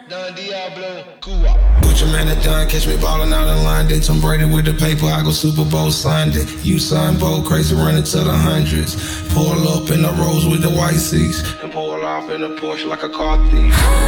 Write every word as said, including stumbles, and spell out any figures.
Don Diablo, Cuba. Put your man at done, catch me ballin' out in London. Tom Brady with the paper, I go Super Bowl Sunday. You son Bo, crazy running to the hundreds. Pull up in the Rolls with the white seats, and pull off in a Porsche like a car thief.